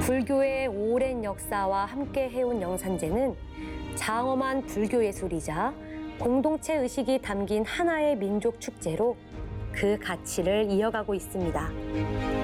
불교의 오랜 역사와 함께 해온 영산제는 장엄한 불교 예술이자 공동체 의식이 담긴 하나의 민족 축제로 그 가치를 이어가고 있습니다.